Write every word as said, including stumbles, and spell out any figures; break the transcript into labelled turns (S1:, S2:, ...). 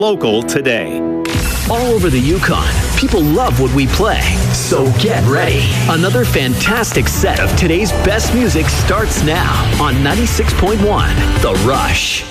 S1: Local today.
S2: All over the Yukon, people love what we play. So get ready. Another fantastic set of today's best music starts now on ninety-six point one The Rush.